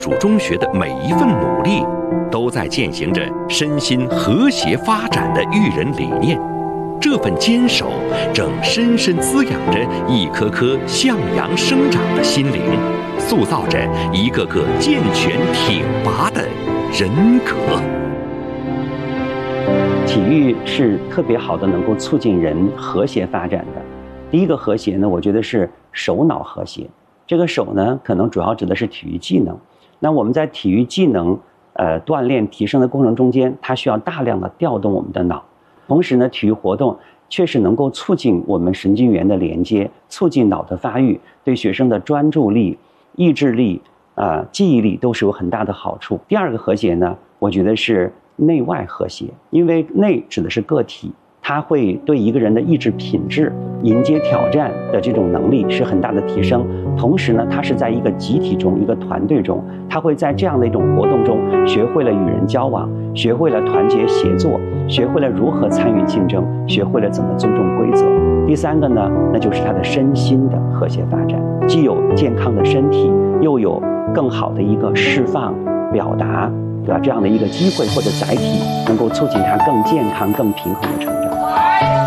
属中学的每一份努力，都在践行着身心和谐发展的育人理念。这份坚守，正深深滋养着一颗颗向阳生长的心灵，塑造着一个个健全挺拔的人格。 体育是特别好的，能够促进人和谐发展的。第一个和谐呢，我觉得是手脑和谐。这个手呢，可能主要指的是体育技能。那我们在体育技能锻炼提升的过程中间，它需要大量的调动我们的脑。同时呢，体育活动确实能够促进我们神经元的连接，促进脑的发育，对学生的专注力、意志力、记忆力都是有很大的好处。第二个和谐呢，我觉得是内外和谐，因为内指的是个体，它会对一个人的意志品质、迎接挑战的这种能力是很大的提升。同时呢，它是在一个集体中、一个团队中，它会在这样的一种活动中学会了与人交往，学会了团结协作，学会了如何参与竞争，学会了怎么尊重规则。第三个呢，那就是他的身心的和谐发展，既有健康的身体，又有更好的一个释放、表达，对吧？这样的一个机会或者载体，能够促进他更健康、更平衡的成长。